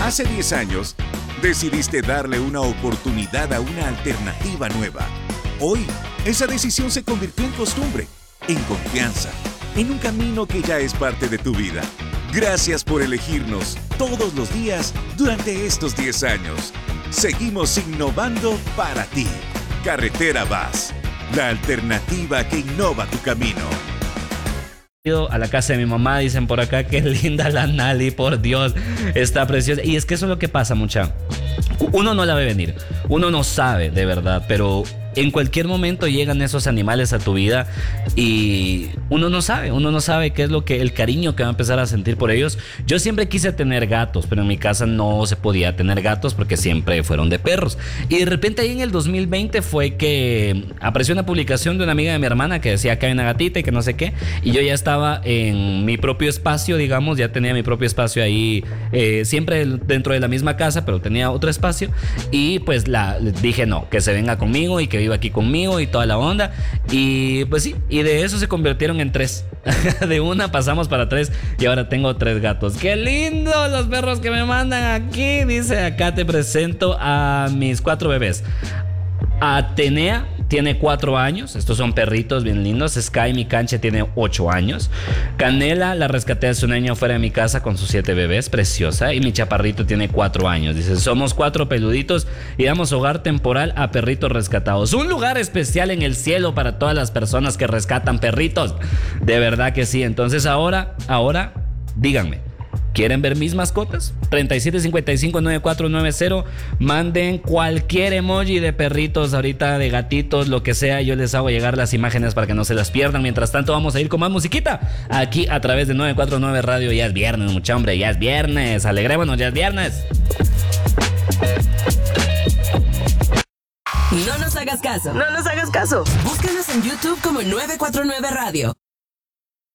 Hace 10 años, decidiste darle una oportunidad a una alternativa nueva. Hoy, esa decisión se convirtió en costumbre, en confianza, en un camino que ya es parte de tu vida. Gracias por elegirnos todos los días durante estos 10 años. Seguimos innovando para ti. Carretera Vaz, la alternativa que innova tu camino. A la casa de mi mamá, dicen por acá, qué linda la Nali, por Dios, está preciosa. Y es que eso es lo que pasa, mucha. Uno no la ve venir, uno no sabe de verdad, pero en cualquier momento llegan esos animales a tu vida y uno no sabe qué es lo que, el cariño que va a empezar a sentir por ellos. Yo siempre quise tener gatos, pero en mi casa no se podía tener gatos porque siempre fueron de perros. Y de repente ahí en el 2020 fue que apareció una publicación de una amiga de mi hermana que decía que hay una gatita y que no sé qué, y yo ya estaba en mi propio espacio, digamos, ya tenía mi propio espacio ahí, siempre dentro de la misma casa, pero tenía otro espacio, y pues dije no, que se venga conmigo y que viva aquí conmigo y toda la onda. Y pues sí, y de eso se convirtieron en 3. De una pasamos para 3 y ahora tengo 3 gatos. ¡Qué lindo los perros que me mandan aquí! Dice acá, te presento a mis 4 bebés. Atenea tiene 4 años. Estos son perritos bien lindos. Sky, mi canche, tiene 8 años. Canela la rescaté hace un año fuera de mi casa con sus 7 bebés, preciosa. Y mi chaparrito tiene 4 años. Dice, somos 4 peluditos y damos hogar temporal a perritos rescatados. Un lugar especial en el cielo para todas las personas que rescatan perritos. De verdad que sí. Entonces ahora, díganme, ¿quieren ver mis mascotas? 37559490. Manden cualquier emoji de perritos, ahorita de gatitos, lo que sea. Yo les hago llegar las imágenes para que no se las pierdan. Mientras tanto, vamos a ir con más musiquita aquí a través de 949 Radio. Ya es viernes, mucha hombre, ya es viernes. Alegrémonos, ya es viernes. No nos hagas caso. No nos hagas caso. Búscanos en YouTube como 949 Radio.